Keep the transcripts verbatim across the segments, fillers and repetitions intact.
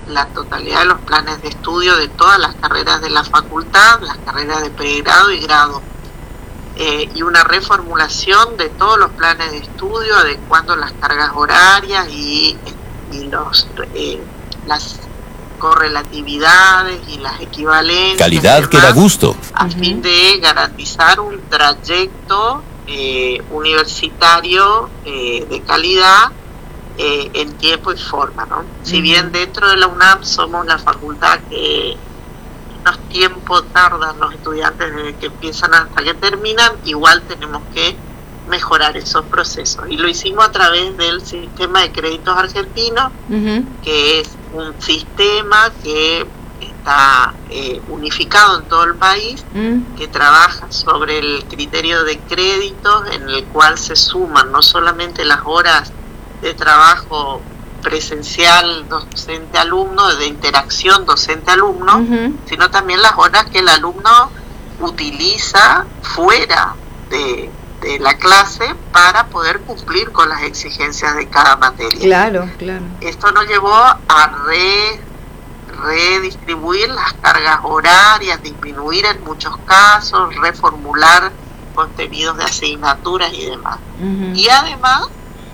la totalidad de los planes de estudio de todas las carreras de la facultad, las carreras de pregrado y grado, eh, y una reformulación de todos los planes de estudio, adecuando las cargas horarias y, y los eh, las correlatividades y las equivalencias. Calidad demás, que da gusto. A uh-huh. fin de garantizar un trayecto eh, universitario eh, de calidad eh, en tiempo y forma, ¿no? Uh-huh. Si bien dentro de la UNAM somos la facultad que menos tiempo tardan los estudiantes desde que empiezan hasta que terminan, igual tenemos que mejorar esos procesos, y lo hicimos a través del sistema de créditos argentinos, uh-huh. que es un sistema que está eh, unificado en todo el país, uh-huh. que trabaja sobre el criterio de créditos, en el cual se suman no solamente las horas de trabajo presencial docente-alumno, de interacción docente-alumno, uh-huh. sino también las horas que el alumno utiliza fuera de de la clase para poder cumplir con las exigencias de cada materia. Claro, claro. Esto nos llevó a re, redistribuir las cargas horarias, disminuir en muchos casos, reformular contenidos de asignaturas y demás. Uh-huh. Y además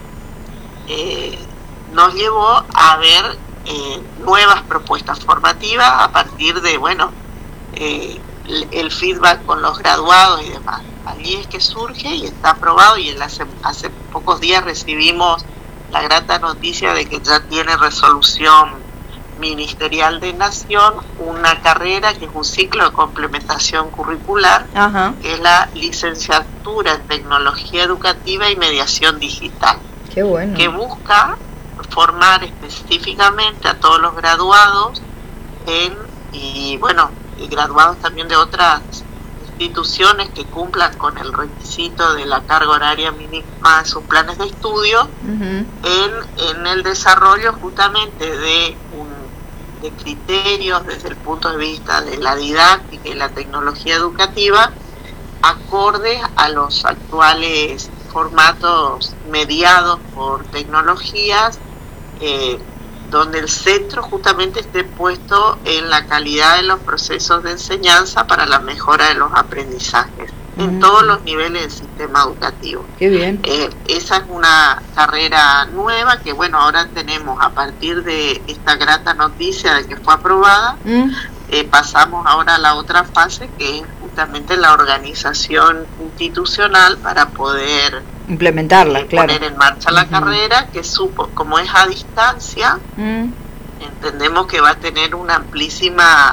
eh, nos llevó a ver eh, nuevas propuestas formativas a partir de, bueno, eh, el, el feedback con los graduados y demás. Allí es que surge y está aprobado, y en hace, hace pocos días recibimos la grata noticia de que ya tiene resolución ministerial de Nación una carrera que es un ciclo de complementación curricular, uh-huh. que es la licenciatura en tecnología educativa y mediación digital. Qué bueno. Que busca formar específicamente a todos los graduados en, y bueno, y graduados también de otras instituciones que cumplan con el requisito de la carga horaria mínima de sus planes de estudio, uh-huh. en, en el desarrollo justamente de, un, de criterios desde el punto de vista de la didáctica y la tecnología educativa, acordes a los actuales formatos mediados por tecnologías, eh, donde el centro justamente esté puesto en la calidad de los procesos de enseñanza para la mejora de los aprendizajes, mm. en todos los niveles del sistema educativo. Qué bien. Eh, esa es una carrera nueva que, bueno, ahora tenemos, a partir de esta grata noticia de que fue aprobada, mm. eh, pasamos ahora a la otra fase, que es justamente la organización institucional para poder implementarla, eh, claro. poner en marcha la uh-huh. carrera, que supo, como es a distancia, uh-huh. entendemos que va a tener una amplísima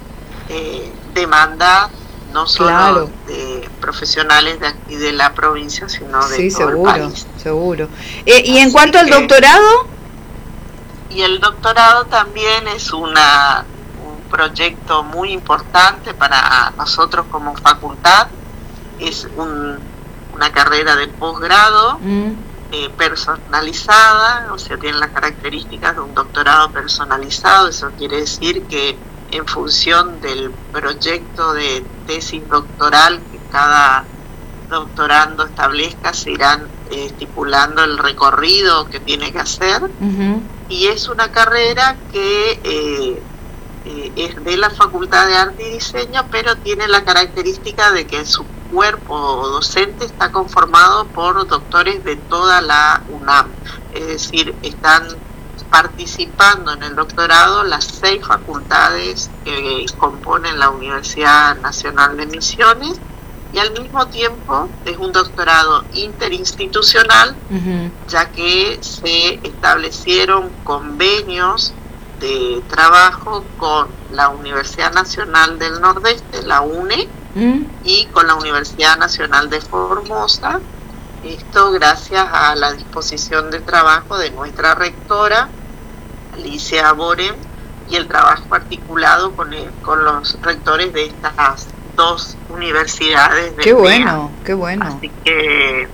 eh, demanda, no solo claro. de profesionales de aquí de la provincia, sino de sí, todo seguro, el país. Seguro. Eh, y en Así cuanto al que, doctorado, y el doctorado también es una un proyecto muy importante para nosotros como facultad. Es un una carrera de posgrado mm. eh, personalizada, o sea, tiene las características de un doctorado personalizado. Eso quiere decir que en función del proyecto de tesis doctoral que cada doctorando establezca, se irán eh, estipulando el recorrido que tiene que hacer, uh-huh. y es una carrera que eh, eh, es de la Facultad de Arte y Diseño, pero tiene la característica de que su cuerpo docente está conformado por doctores de toda la UNAM, es decir, están participando en el doctorado las seis facultades que componen la Universidad Nacional de Misiones, y al mismo tiempo es un doctorado interinstitucional, uh-huh. ya que se establecieron convenios de trabajo con la Universidad Nacional del Nordeste, la UNE, uh-huh. y con la Universidad Nacional de Formosa. Esto gracias a la disposición de trabajo de nuestra rectora, Alicia Boren, y el trabajo articulado con, el, con los rectores de estas dos universidades. Qué bueno, qué bueno. Así que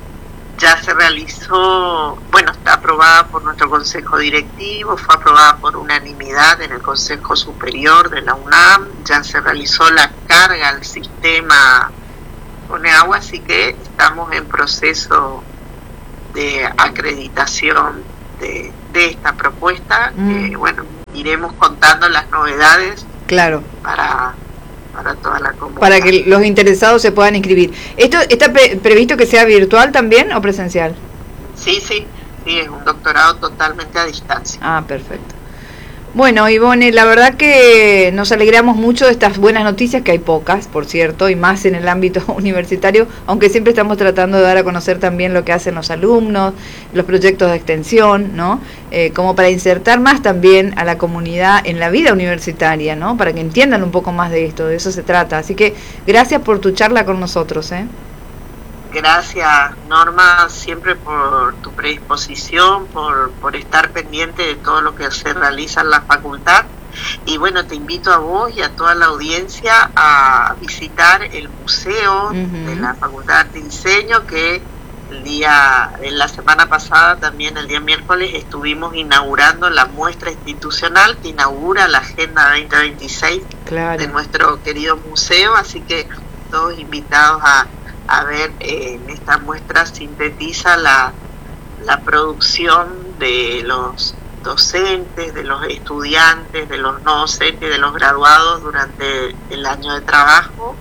ya se realizó, bueno, está aprobada por nuestro Consejo Directivo, fue aprobada por unanimidad en el Consejo Superior de la UNAM, ya se realizó la carga al sistema CONEAGUA, así que estamos en proceso de acreditación de, de esta propuesta, mm. que bueno, iremos contando las novedades. Claro. Para, para toda la comunidad. Para que los interesados se puedan inscribir. ¿Esto está pre- previsto que sea virtual también o presencial? Sí, sí, sí, es un doctorado totalmente a distancia. Ah, perfecto. Bueno, Ivonne, la verdad que nos alegramos mucho de estas buenas noticias, que hay pocas, por cierto, y más en el ámbito universitario, aunque siempre estamos tratando de dar a conocer también lo que hacen los alumnos, los proyectos de extensión, ¿no? Eh, como para insertar más también a la comunidad en la vida universitaria, ¿no? Para que entiendan un poco más de esto, de eso se trata. Así que gracias por tu charla con nosotros, ¿eh? Gracias, Norma, siempre por tu predisposición, por, por estar pendiente de todo lo que se realiza en la facultad. Y bueno, te invito a vos y a toda la audiencia a visitar el museo uh-huh. de la Facultad de Arte y Diseño, que el día, en la semana pasada, también el día miércoles, estuvimos inaugurando la muestra institucional que inaugura la Agenda veinte veintiséis claro. de nuestro querido museo, así que todos invitados a a ver, eh, en esta muestra sintetiza la, la producción de los docentes, de los estudiantes, de los no docentes, de los graduados durante el año de trabajo,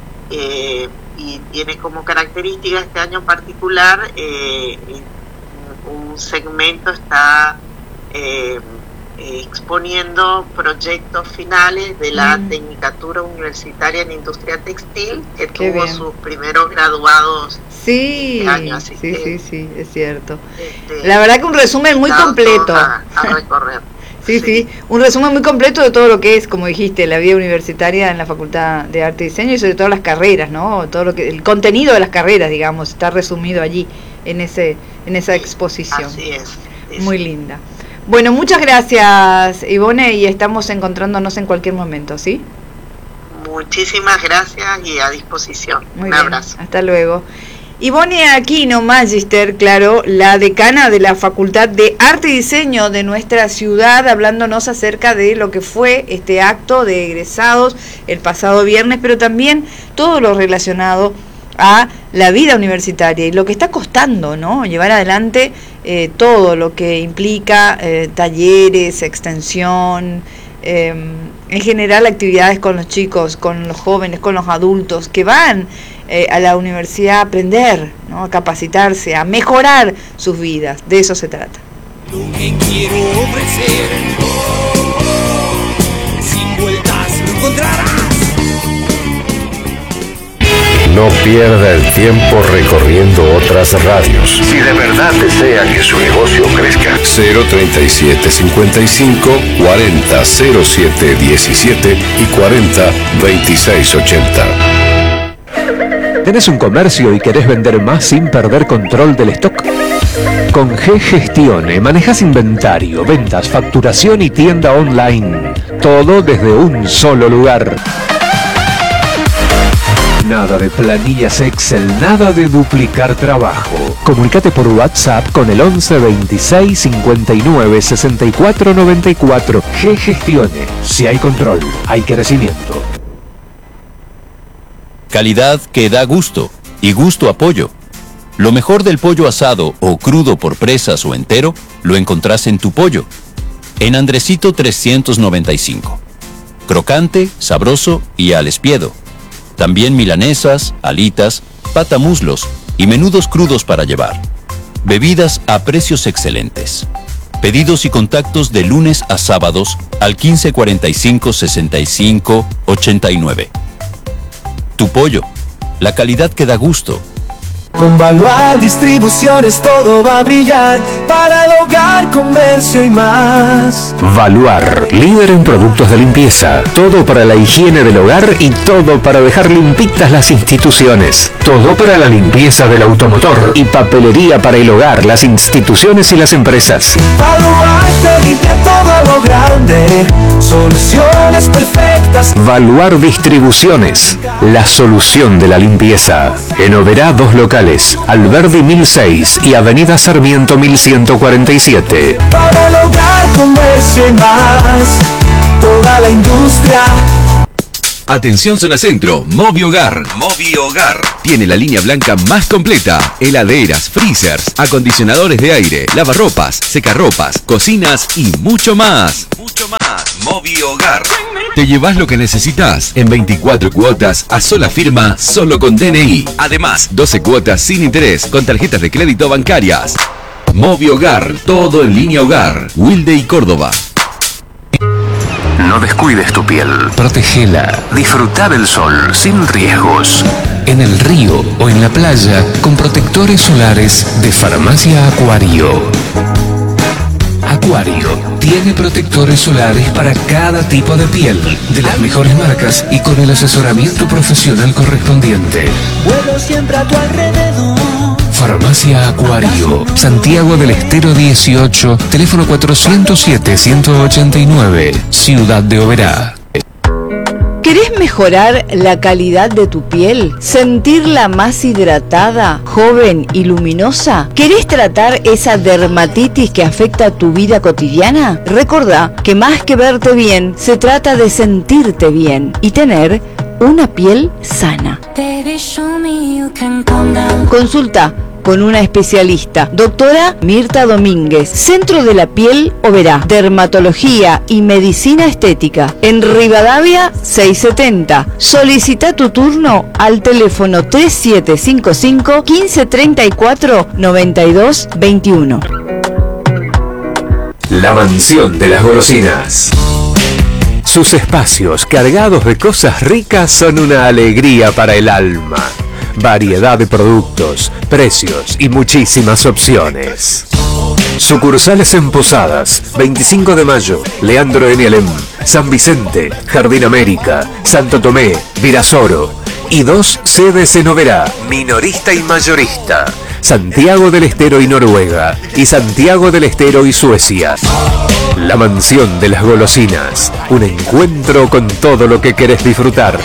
eh, y tiene como característica este año particular, eh, un segmento está eh, exponiendo proyectos finales de la mm. Tecnicatura Universitaria en Industria Textil, que Qué tuvo bien. sus primeros graduados sí, este año, así sí, que, sí, sí, es cierto. Este, la verdad que un resumen muy completo. A, a recorrer. sí, sí, sí, un resumen muy completo de todo lo que es, como dijiste, la vida universitaria en la Facultad de Arte y Diseño y sobre todo las carreras, ¿no? Todo lo que el contenido de las carreras, digamos, está resumido allí en ese en esa sí, exposición. Así es. Sí, muy sí. linda. Bueno, muchas gracias, Ivonne, y estamos encontrándonos en cualquier momento, ¿sí? Muchísimas gracias y a disposición. Muy Un bien, abrazo. Hasta luego. Ivonne Aquino Magister, claro, la decana de la Facultad de Arte y Diseño de nuestra ciudad, hablándonos acerca de lo que fue este acto de egresados el pasado viernes, pero también todo lo relacionado a la vida universitaria y lo que está costando, ¿no? Llevar adelante eh, todo lo que implica eh, talleres, extensión, eh, en general actividades con los chicos, con los jóvenes, con los adultos que van eh, a la universidad a aprender, ¿no? A capacitarse, a mejorar sus vidas. De eso se trata. Lo que quiero ofrecer, oh, oh, sin vueltas lo encontrarás. No pierda el tiempo recorriendo otras radios. Si de verdad desea que su negocio crezca. cero treinta y siete cincuenta y cinco cuarenta cero siete diecisiete y cuarenta veintiséis ochenta. ¿Tenés un comercio y querés vender más sin perder control del stock? Con G-Gestione manejas inventario, ventas, facturación y tienda online. Todo desde un solo lugar. Nada de planillas Excel, nada de duplicar trabajo. Comunicate por WhatsApp con el once veintiséis cincuenta y nueve sesenta y cuatro noventa y cuatro. G-Gestione. Si hay control, hay crecimiento. Calidad que da gusto y gusto a pollo. Lo mejor del pollo asado o crudo por presas o entero lo encontrás en Tu Pollo, en Andresito trescientos noventa y cinco. Crocante, sabroso y al espiedo. También milanesas, alitas, patamuslos y menudos crudos para llevar. Bebidas a precios excelentes. Pedidos y contactos de lunes a sábados al quince cuarenta y cinco sesenta y cinco ochenta y nueve. Tu Pollo, la calidad que da gusto. Con Valuar Distribuciones todo va a brillar para el hogar, comercio y más. Valuar, líder en productos de limpieza. Todo para la higiene del hogar y todo para dejar limpitas las instituciones. Todo para la limpieza del automotor y papelería para el hogar, las instituciones y las empresas. Valuar te limpia todo lo grande. Soluciones perfectas. Valuar Distribuciones, la solución de la limpieza. En Oberá, dos locales. Alberdi mil seis y Avenida Sarmiento mil ciento cuarenta y siete. Para el hogar, comercio y más, toda la industria. Atención Zona Centro, Movi Hogar. Movi Hogar tiene la línea blanca más completa. Heladeras, freezers, acondicionadores de aire, lavarropas, secarropas, cocinas y mucho más. Mucho más. Moviogar. Te llevas lo que necesitas en veinticuatro cuotas a sola firma, solo con D N I. Además, doce cuotas sin interés con tarjetas de crédito bancarias. Moviogar, todo en línea hogar. Wilde y Córdoba. No descuides tu piel. Protégela. Disfruta del sol sin riesgos. En el río o en la playa con protectores solares de Farmacia Acuario. Acuario tiene protectores solares para cada tipo de piel, de las mejores marcas y con el asesoramiento profesional correspondiente. Vuelo siempre a tu alrededor. Farmacia Acuario, Santiago del Estero dieciocho, teléfono cuatrocientos siete, ciento ochenta y nueve, Ciudad de Oberá. ¿Querés mejorar la calidad de tu piel? ¿Sentirla más hidratada, joven y luminosa? ¿Querés tratar esa dermatitis que afecta tu vida cotidiana? Recordá que más que verte bien, se trata de sentirte bien y tener una piel sana. Consulta con una especialista, doctora Mirta Domínguez, Centro de la Piel Oberá, Dermatología y Medicina Estética, en Rivadavia seiscientos setenta. Solicita tu turno al teléfono tres siete cinco cinco, uno cinco tres cuatro, nueve dos dos uno. La mansión de las golosinas. Sus espacios cargados de cosas ricas son una alegría para el alma. Variedad de productos, precios y muchísimas opciones. Sucursales en Posadas, veinticinco de mayo, Leandro N. Alem, San Vicente, Jardín América, Santo Tomé, Virasoro. Y dos sedes en Oberá, minorista y mayorista. Santiago del Estero y Noruega, y Santiago del Estero y Suecia. La mansión de las golosinas, un encuentro con todo lo que querés disfrutar.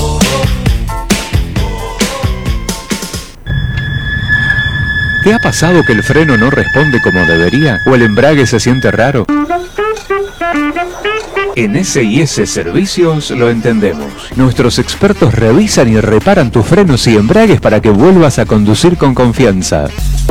¿Te ha pasado que el freno no responde como debería o el embrague se siente raro? En S y S Servicios lo entendemos. Nuestros expertos revisan y reparan tus frenos y embragues para que vuelvas a conducir con confianza.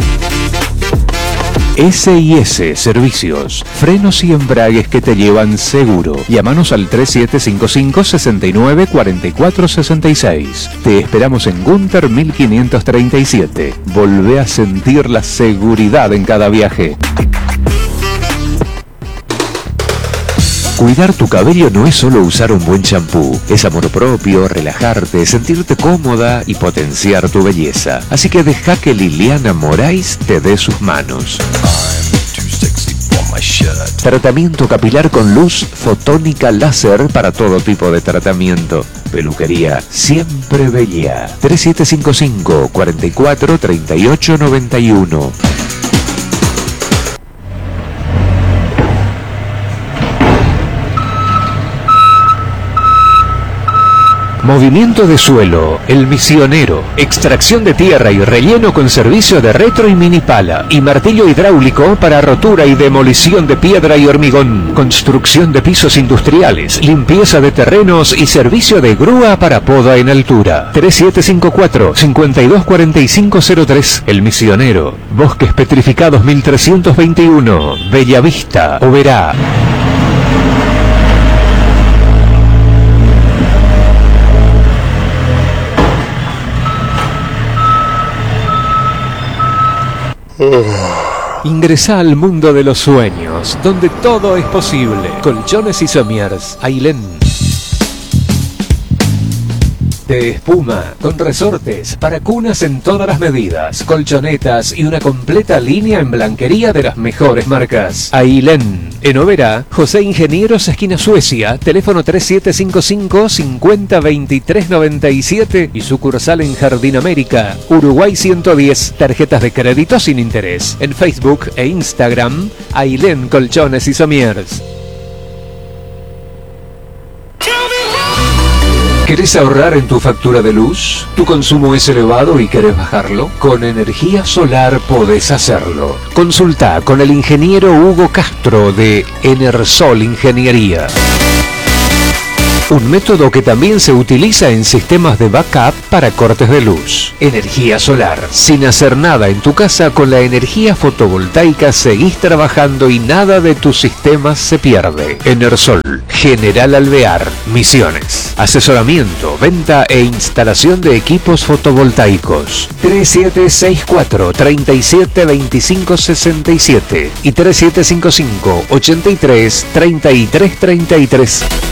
S y S Servicios, frenos y embragues que te llevan seguro. Llámanos al tres siete cinco cinco, seis nueve cuatro cuatro seis seis. Te esperamos en Gunter mil quinientos treinta y siete. Volvé a sentir la seguridad en cada viaje. Cuidar tu cabello no es solo usar un buen champú, es amor propio, relajarte, sentirte cómoda y potenciar tu belleza. Así que deja que Liliana Moraes te dé sus manos. Tratamiento capilar con luz fotónica láser para todo tipo de tratamiento. Peluquería Siempre Bella. tres siete cinco cinco, cuatro cuatro, tres ocho nueve uno. Movimiento de suelo, El Misionero, extracción de tierra y relleno con servicio de retro y mini pala y martillo hidráulico para rotura y demolición de piedra y hormigón, construcción de pisos industriales, limpieza de terrenos y servicio de grúa para poda en altura. tres siete cinco cuatro, cinco dos cuatro cinco cero tres, El Misionero, Bosques Petrificados mil trescientos veintiuno, Bellavista, Oberá. Ingresa al mundo de los sueños, donde todo es posible. Colchones y Somiers, Ailén. De espuma, con resortes, para cunas en todas las medidas, colchonetas y una completa línea en blanquería de las mejores marcas. Ailén. En Oberá, José Ingenieros, esquina Suecia, teléfono tres siete cinco cinco, cinco cero dos tres nueve siete y sucursal en Jardín América, Uruguay ciento diez, tarjetas de crédito sin interés. En Facebook e Instagram, Ailén Colchones y Somiers. ¿Querés ahorrar en tu factura de luz? ¿Tu consumo es elevado y querés bajarlo? Con energía solar podés hacerlo. Consulta con el ingeniero Hugo Castro de Enersol Ingeniería. un método que también se utiliza en sistemas de backup para cortes de luz. Energía solar. Sin hacer nada en tu casa, con la energía fotovoltaica seguís trabajando y nada de tus sistemas se pierde. Enersol, General Alvear, Misiones. Asesoramiento, venta e instalación de equipos fotovoltaicos. tres siete seis cuatro, tres siete dos cinco seis siete y tres siete cinco cinco, ocho tres, tres tres tres tres.